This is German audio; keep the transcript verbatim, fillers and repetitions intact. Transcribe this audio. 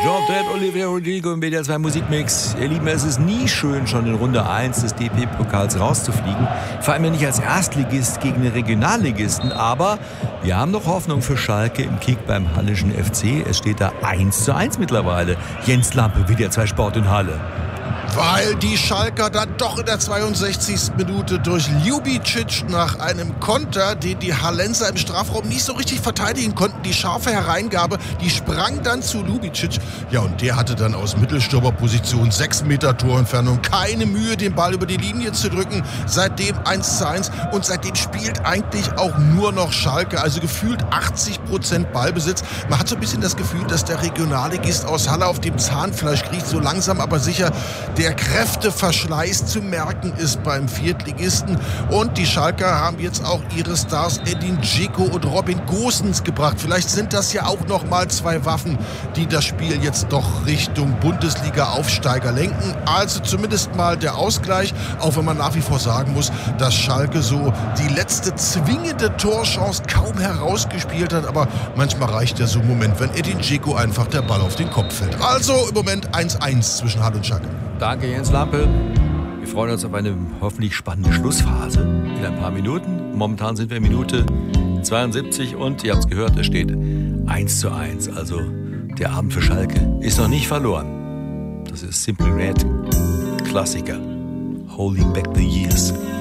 Job Dead, Olivia Rodrigo im B D R zwei Musikmix. Ihr Lieben, es ist nie schön, schon in Runde eins des D P-Pokals rauszufliegen. Vor allem ja nicht als Erstligist gegen den Regionalligisten. Aber wir haben noch Hoffnung für Schalke im Kick beim Hallischen F C. Es steht da eins zu eins mittlerweile. Jens Lampe, B D R zwei Sport in Halle. Weil die Schalker dann doch in der zweiundsechzigsten Minute durch Ljubicic nach einem Konter, den die Hallenser im Strafraum nicht so richtig verteidigen konnten, die scharfe Hereingabe, die sprang dann zu Ljubicic. Ja, und der hatte dann aus Mittelstürmerposition sechs Meter Torentfernung keine Mühe, den Ball über die Linie zu drücken. Seitdem eins zu eins und seitdem spielt eigentlich auch nur noch Schalke, also gefühlt achtzig Prozent Ballbesitz. Man hat so ein bisschen das Gefühl, dass der Regionalligist aus Halle auf dem Zahnfleisch kriecht, so langsam aber sicher. Der Kräfteverschleiß zu merken ist beim Viertligisten. Und die Schalker haben jetzt auch ihre Stars Edin Dzeko und Robin Gosens gebracht. Vielleicht sind das ja auch noch mal zwei Waffen, die das Spiel jetzt doch Richtung Bundesliga-Aufsteiger lenken. Also zumindest mal der Ausgleich, auch wenn man nach wie vor sagen muss, dass Schalke so die letzte zwingende Torchance kaum herausgespielt hat. Aber manchmal reicht ja so ein Moment, wenn Edin Dzeko einfach der Ball auf den Kopf fällt. Also im Moment eins zu eins zwischen Halle und Schalke. Danke, Jens Lampe. Wir freuen uns auf eine hoffentlich spannende Schlussphase in ein paar Minuten. Momentan sind wir in Minute zweiundsiebzig und ihr habt es gehört, es steht eins zu eins. Also der Abend für Schalke ist noch nicht verloren. Das ist Simply Red, Klassiker. Holding Back the Years.